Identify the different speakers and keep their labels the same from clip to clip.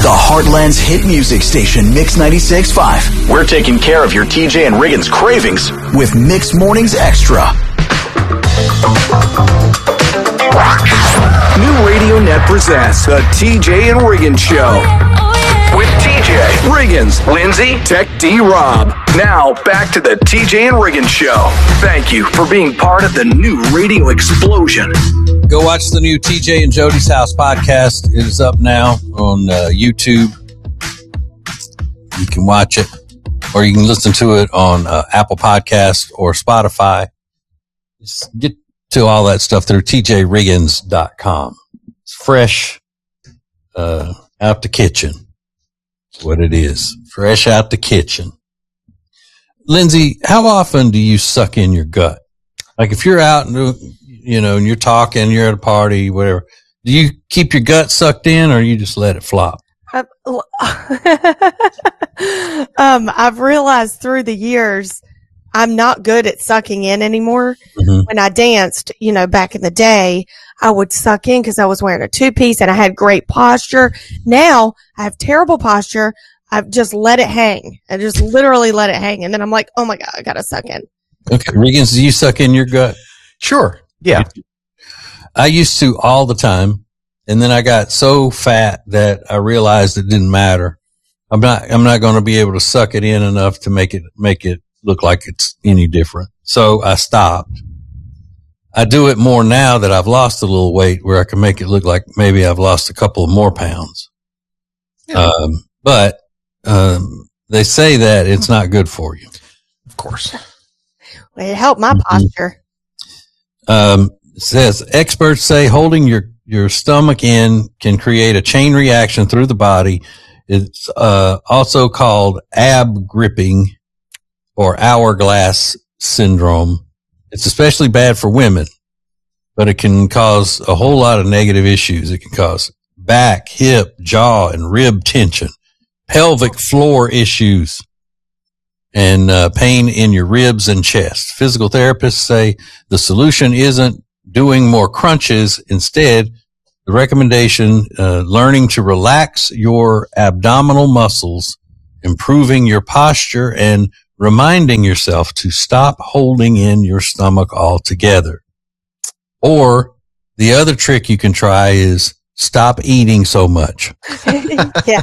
Speaker 1: The Heartland's hit music station, Mix 96.5. We're taking care of your TJ and Riggins cravings with Mix Mornings Extra.
Speaker 2: New Radio Net presents the TJ and Riggins Show. With TJ, Riggins, Lindsay, Tech D Rob. Now, back to the TJ and Riggins Show. Thank you for being part of the new radio explosion.
Speaker 3: Go watch the new TJ and Jody's House podcast. It is up now on YouTube. You can watch it, or you can listen to it on Apple Podcast or Spotify. Just get to all that stuff through tjriggins.com. It's fresh out the kitchen. That's what it is. Fresh out the kitchen. Lindsay, how often do you suck in your gut? Like if you're out and, and you're talking, you're at a party, whatever, do you keep your gut sucked in or you just let it flop?
Speaker 4: I've realized through the years, I'm not good at sucking in anymore. Mm-hmm. When I danced, back in the day, I would suck in because I was wearing a two-piece and I had great posture. Now I have terrible posture. I've just let it hang. I just literally let it hang. And then I'm like, oh my God, I got to suck in.
Speaker 3: Okay. Riggins, do you suck in your gut?
Speaker 5: Sure. Yeah.
Speaker 3: I used to all the time. And then I got so fat that I realized it didn't matter. I'm not going to be able to suck it in enough to make it look like it's any different. So I stopped. I do it more now that I've lost a little weight where I can make it look like maybe I've lost a couple of more pounds. Yeah. But they say that it's not good for you.
Speaker 5: Of course.
Speaker 4: Well, it helped my posture.
Speaker 3: It says experts say holding your stomach in can create a chain reaction through the body. It's also called ab gripping or hourglass syndrome. It's especially bad for women, but it can cause a whole lot of negative issues. It can cause back, hip, jaw, and rib tension, pelvic floor issues, and pain in your ribs and chest. Physical therapists say the solution isn't doing more crunches. Instead, the recommendation, learning to relax your abdominal muscles, improving your posture, and reminding yourself to stop holding in your stomach altogether. Or the other trick you can try is stop eating so much.
Speaker 4: Yeah.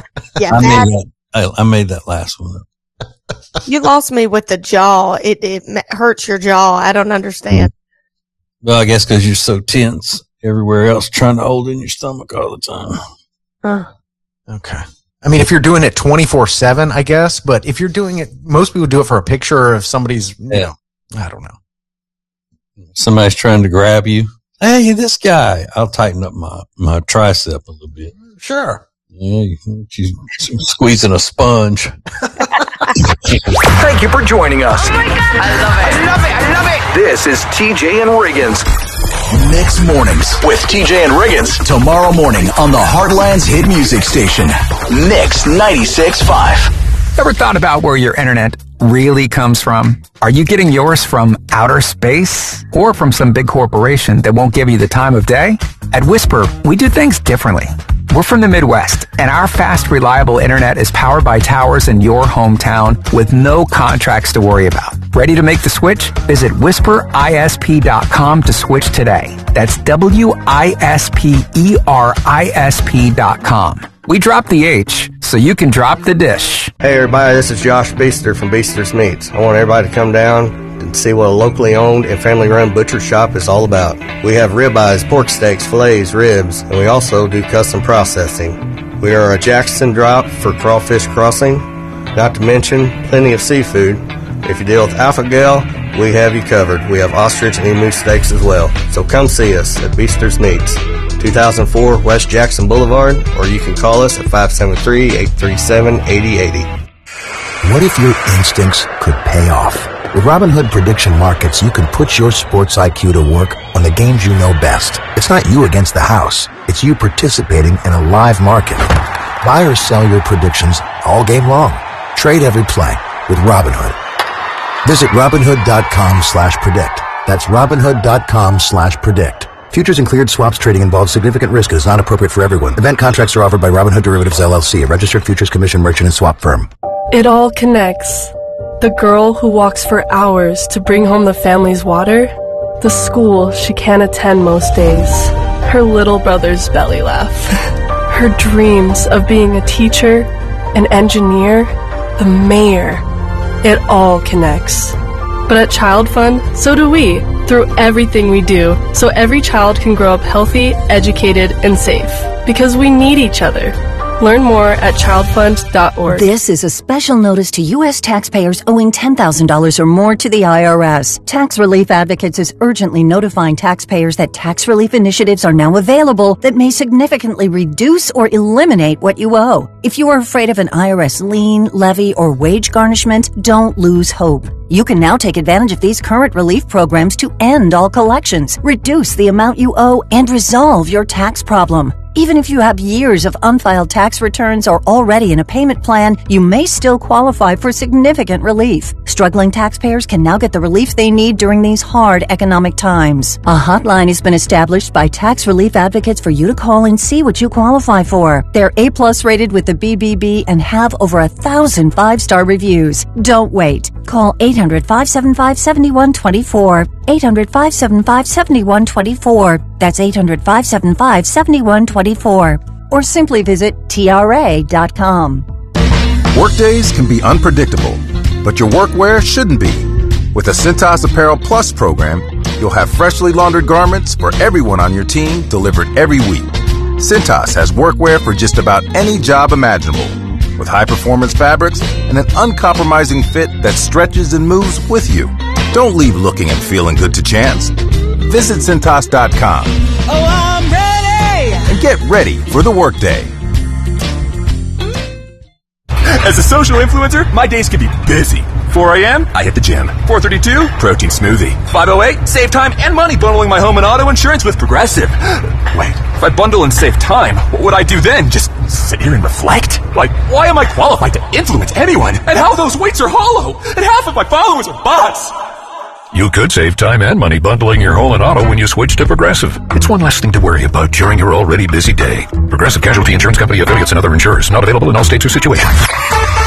Speaker 3: I made that last one up.
Speaker 4: You lost me with the jaw. It hurts your jaw. I don't understand.
Speaker 3: Well, I guess because you're so tense everywhere else trying to hold in your stomach all the time.
Speaker 5: Okay. I mean, if you're doing it 24/7, I guess, but if you're doing it, most people do it for a picture of somebody's, I don't know.
Speaker 3: Somebody's trying to grab you. Hey, this guy. I'll tighten up my tricep a little bit.
Speaker 5: Sure.
Speaker 3: Yeah, she's squeezing a sponge.
Speaker 2: Thank you for joining us.
Speaker 6: Oh my God.
Speaker 2: I love it. This is TJ and Riggins.
Speaker 1: Mix Mornings with TJ and Riggins. Tomorrow morning on the Heartland's hit music station, Mix 96.5.
Speaker 7: Ever thought about where your internet really comes from? Are you getting yours from outer space or from some big corporation that won't give you the time of day? At Whisper, we do things differently. We're from the Midwest, and our fast, reliable internet is powered by towers in your hometown with no contracts to worry about. Ready to make the switch? Visit whisperisp.com to switch today. That's WISPERISP.com. We dropped the H, so you can drop the dish.
Speaker 8: Hey everybody, this is Josh Beaster from Beaster's Meats. I want everybody to come down and see what a locally owned and family-run butcher shop is all about. We have ribeyes, pork steaks, fillets, ribs, and we also do custom processing. We are a Jackson drop for Crawfish Crossing, not to mention plenty of seafood. If you deal with Alpha Gal, we have you covered. We have ostrich and emu steaks as well. So come see us at Beaster's Meats, 2004 West Jackson Boulevard, or you can call us at 573-837-8080.
Speaker 9: What if your instincts could pay off? With Robinhood Prediction Markets, you can put your sports IQ to work on the games you know best. It's not you against the house. It's you participating in a live market. Buy or sell your predictions all game long. Trade every play with Robinhood. Visit Robinhood.com/predict. That's Robinhood.com/predict. Futures and cleared swaps trading involves significant risk and is not appropriate for everyone. Event contracts are offered by Robinhood Derivatives LLC, a registered futures commission merchant and swap firm.
Speaker 6: It all connects. The girl who walks for hours to bring home the family's water, the school she can't attend most days, her little brother's belly laugh, her dreams of being a teacher, an engineer, the mayor. It all connects. But at Child Fund, so do we, through everything we do, so every child can grow up healthy, educated, and safe. Because we need each other. Learn more at childfund.org.
Speaker 10: This is a special notice to U.S. taxpayers owing $10,000 or more to the IRS. Tax Relief Advocates is urgently notifying taxpayers that tax relief initiatives are now available that may significantly reduce or eliminate what you owe. If you are afraid of an IRS lien, levy, or wage garnishment, don't lose hope. You can now take advantage of these current relief programs to end all collections, reduce the amount you owe, and resolve your tax problem. Even if you have years of unfiled tax returns or already in a payment plan, you may still qualify for significant relief. Struggling taxpayers can now get the relief they need during these hard economic times. A hotline has been established by Tax Relief Advocates for you to call and see what you qualify for. They're A+ rated with the BBB and have over 1,000 5-star reviews. Don't wait. Call 800-575-7124. 800-575-7124. That's 800-575-7124. Or simply visit TRA.com.
Speaker 11: Workdays can be unpredictable, but your workwear shouldn't be. With the Cintas Apparel Plus program, you'll have freshly laundered garments for everyone on your team delivered every week. Cintas has workwear for just about any job imaginable, with high-performance fabrics and an uncompromising fit that stretches and moves with you. Don't leave looking and feeling good to chance. Visit Cintas.com.
Speaker 12: Oh, I'm ready!
Speaker 11: And get ready for the workday.
Speaker 13: As a social influencer, my days can be busy. 4 a.m., I hit the gym. 4:32, protein smoothie. 5:08, save time and money bundling my home and auto insurance with Progressive. Wait, if I bundle and save time, what would I do then? Just sit here and reflect? Like, why am I qualified to influence anyone? And how those weights are hollow? And half of my followers are bots!
Speaker 14: You could save time and money bundling your home and auto when you switch to Progressive. It's one less thing to worry about during your already busy day. Progressive Casualty Insurance Company, affiliates, and other insurers. Not available in all states or situations.